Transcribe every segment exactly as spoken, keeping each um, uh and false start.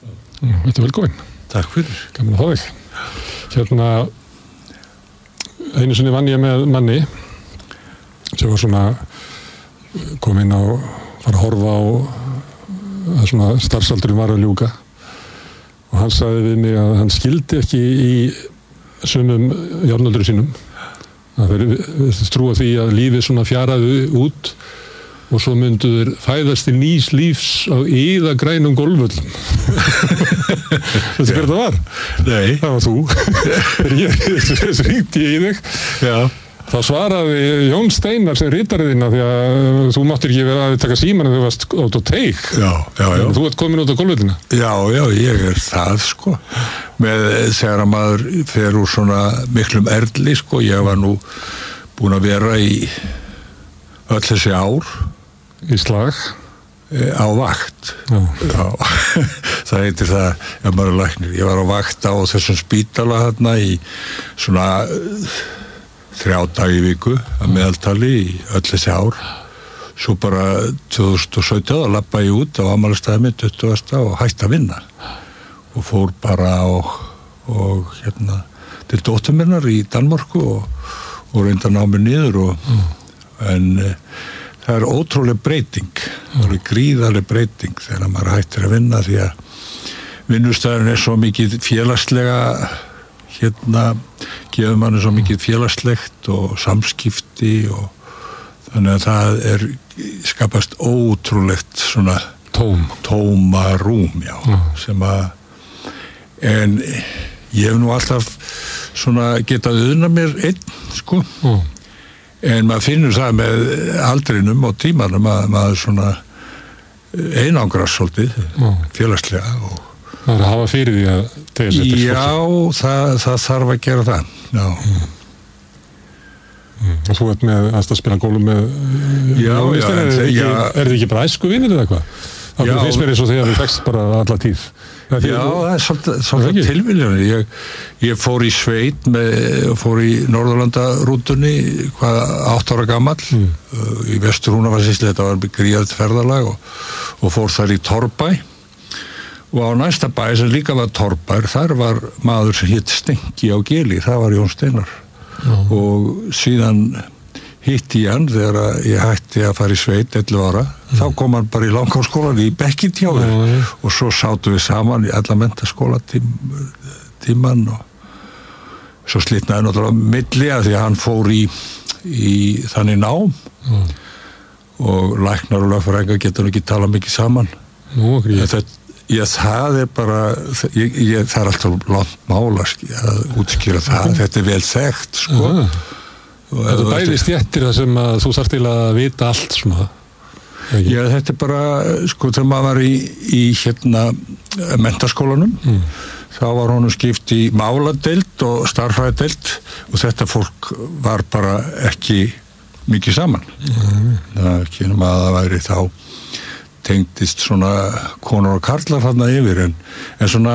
Þetta er velkomin. Takk fyrir. Gaman að fá þig. Hérna, einu sinni vann ég með manni sem var svona kom inn á, fara að horfa á að svona starfsaldurinn var að ljúka og hann sagði við mig að hann skildi ekki í sumum járnöldru sínum. Það er trúa því að lífið svona fjaraði út og svo myndu þeir fæðast í nýs lífs á íða grænum golfvöllum. Þetta hver það var? Nei. Það var þú. Þegar ég hringdi í þig. Já. Þá svaraði Jón Steinar sem ritariðina því að þú máttir ekki vera að taka síman en þú varst át á teik. Já, já, já. Þú ert komin út á golfvöllina. Já, já, ég er það, sko. Með þegar að maður fer úr svona miklum erli, sko. Ég var nú búin að vera í öll þessi ár. Í slag. Á vakt. Já. Já. Það heitir það, ef maður er læknir. Ég var á vakt á þessum spítala þarna í svona þrjá dag í viku að meðaltali í öll þessi ár. Svo bara tvö þúsund og sautján að labba ég út á afmælisdaginn minn tuttugasta og hætti að vinna. Og fór bara og, og hérna til dóttur minnar í Danmörku og, og reynda að ná mig niður og mm. en það er ótrúlega breyting, það er gríðarlega breyting þegar maður hættir að vinna því að vinnustæðurinn er svo mikið félagslega, hérna gefur manni svo mikið félagslegt og samskipti og þannig að það er skapast ótrúlegt svona Tóm. tóma rúm, já, já. sem að en ég hef nú alltaf svona getað uðna mér einn, sko. Já. En maður finnur það með aldrinum og tímanum að maður svona einangrast svolítið, Já. félagslega. Og Það er að hafa fyrir því að tegja sér til já, það, það þarf að gera það. Já. Mm. Mm. Og þú ert með að spila golf með Já, já. Er, er, ekki, já. er þið ekki bara æsku vinir eða hvað? Það Já. finnst mér eins og þegar þið fækst bara alla tíð. Það Já, það er svolítið, svolítið tilviljanir. Ég, ég fór í sveit með, fór í Norðurlandarútunni hvað átt ára gamall mm. uh, í Vestur-Húnavatnssýslu, þetta var gríðarlegt ferðalag og, og fór þar í Torfbæ og á næsta bæ sem líka var Torfbær, þar var maður sem hitt Stenki á Gili, það var Jón Steinar mm. og síðan hitti ég hann þegar ég hætti að fara í sveit ellefu ára, mm. þá kom hann bara í langháskólan í Bekkit hjá þér mm. og svo sátum við saman í alla menntaskóla tím, tíman og svo slitnaði náttúrulega milli að því að hann fór í, í þannig nám mm. og læknar og lögfræðingar getur ekki talað mikið saman. Nú, okay. þetta, ég, það er bara ég, ég, það er alltaf langt mála að útskýra það, þetta er vel þekkt, sko. Mm. Þetta er bæði stjettir það sem að þú þarf til að vita allt svona. Ekki? Já, þetta er bara, sko, þegar maður var í, í hérna menntaskólanum, mm. þá var honum skipt í máladeild og starffræðideild og þetta fólk var bara ekki mikið saman. Mm. Það er ekki nema að það væri þá tengdist svona konur og karlar þarna yfir en, en svona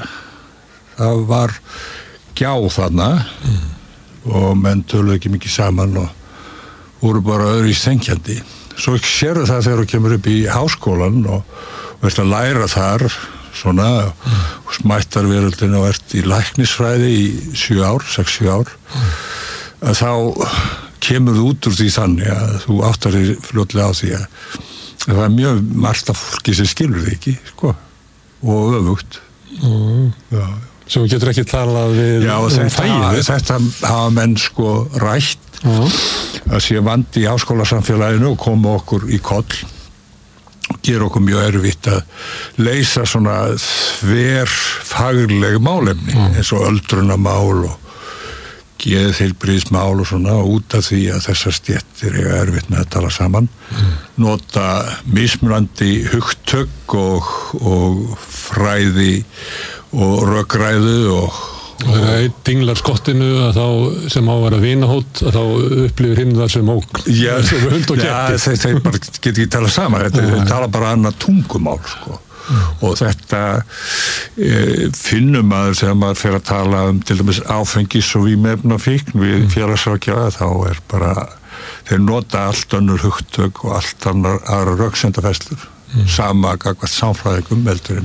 það var gjá þarna mm. og menn töluðu ekki mikið saman og voru bara öðru í stengjandi. Svo sérðu það þegar þú kemur upp í háskólan og verður að læra þar svona mm. og smættar veröldinu og ert í læknisfræði í sjö ár, sex, sjö ár mm. að þá kemur þú út úr því þannig að þú áttar þér fljótlega á því að það er mjög margt af fólki sem skilur þig ekki, sko, og öfugt. Mm. Já. Svo getur ekki talað við Já, og þetta, um þetta hafa menn sko rætt uh-huh. að sé vandi í háskólasamfélaginu og koma okkur í koll og gera okkur mjög erfitt að leysa svona þver fagleg málefni uh-huh. eins og öldrunamál og geðheilbrigðismál og svona og út af því að þessar stéttir eiga erfitt með að tala saman uh-huh. nota mismunandi hugtök og, og fræði og rökræðu og, og þegar einn dinglar skottinu að þá sem á að vera vinahótt að þá upplifir hinn það sem ógn já, sem hund og já þeir, þeir bara get ekki tala saman þetta, þeir tala bara annað tungumál sko. mm. og þetta e, finnum maður þegar maður fer að tala um til dæmis áfengis og vímuefnafíkn við mm. félagsrákjafa þá er bara þeir nota allt önnur hugtök og allt annar aðra röksendafæslur mm. sama gagvart samfræðingum heldur en